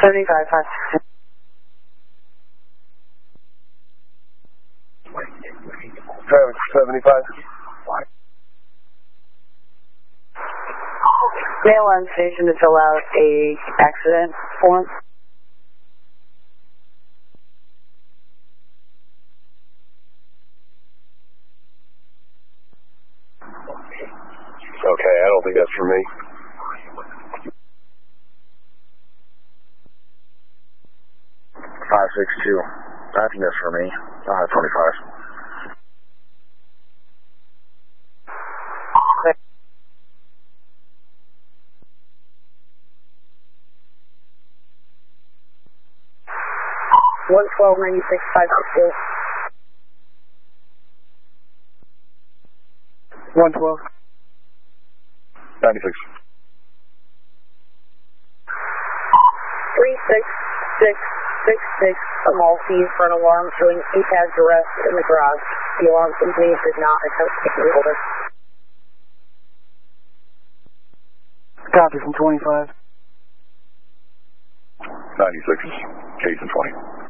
75, 5. Traffic 75. Mail on station to fill out a accident form. Okay, I don't think that's for me. 562. I think that's for me. I'll have 25. Okay. One 1296 562. 112. 96. 36666, a Maltese for an alarm showing APAD's arrest in the garage. The alarm company did not attempt to take the holder. Copy from 25. 96, case in 20.